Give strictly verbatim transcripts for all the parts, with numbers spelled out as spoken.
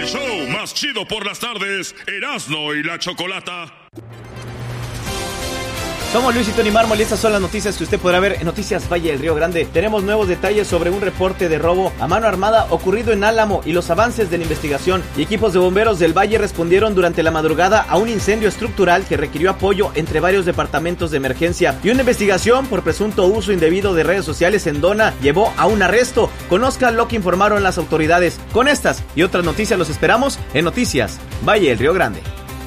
El show más chido por las tardes, Erasmo y la Chocolata. Somos Luis y Tony Mármol y estas son las noticias que usted podrá ver en Noticias Valle del Río Grande. Tenemos nuevos detalles sobre un reporte de robo a mano armada ocurrido en Álamo y los avances de la investigación. Y equipos de bomberos del Valle respondieron durante la madrugada a un incendio estructural que requirió apoyo entre varios departamentos de emergencia. Y una investigación por presunto uso indebido de redes sociales en Dona llevó a un arresto. Conozca lo que informaron las autoridades. Con estas y otras noticias los esperamos en Noticias Valle del Río Grande.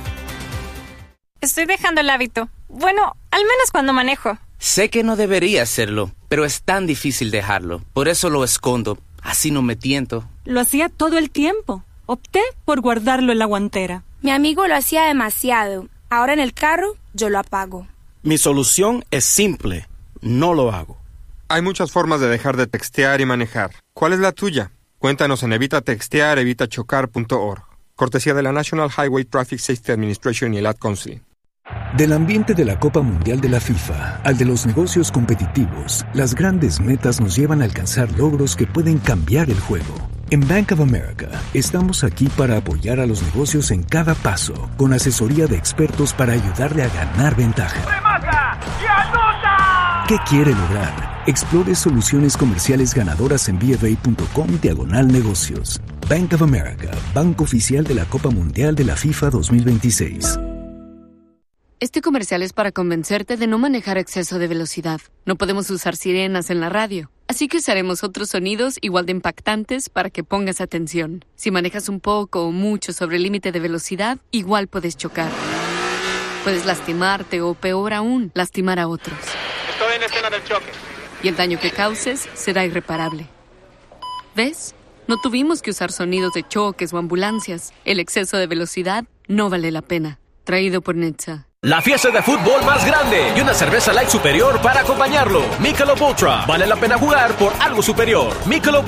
Estoy dejando el hábito. Bueno, al menos cuando manejo. Sé que no debería hacerlo, pero es tan difícil dejarlo. Por eso lo escondo. Así no me tiento. Lo hacía todo el tiempo. Opté por guardarlo en la guantera. Mi amigo lo hacía demasiado. Ahora en el carro, yo lo apago. Mi solución es simple. No lo hago. Hay muchas formas de dejar de textear y manejar. ¿Cuál es la tuya? Cuéntanos en evita textear evita chocar punto org. Cortesía de la National Highway Traffic Safety Administration y el Ad Council. Del ambiente de la Copa Mundial de la FIFA al de los negocios competitivos, las grandes metas nos llevan a alcanzar logros que pueden cambiar el juego. En Bank of America, estamos aquí para apoyar a los negocios en cada paso, con asesoría de expertos para ayudarle a ganar ventaja. ¡Remata y anota! ¿Qué quiere lograr? Explore soluciones comerciales ganadoras en bfa.com diagonal negocios. Bank of America, banco oficial de la Copa Mundial de la FIFA dos mil veintiséis. Este comercial es para convencerte de no manejar a exceso de velocidad. No podemos usar sirenas en la radio, así que usaremos otros sonidos igual de impactantes para que pongas atención. Si manejas un poco o mucho sobre el límite de velocidad, igual puedes chocar. Puedes lastimarte o, peor aún, lastimar a otros. Estoy en escena del choque. Y el daño que causes será irreparable. ¿Ves? No tuvimos que usar sonidos de choques o ambulancias. El exceso de velocidad no vale la pena. Traído por Netza. La fiesta de fútbol más grande y una cerveza light superior para acompañarlo. Michelob Ultra. Vale la pena jugar por algo superior. Michelob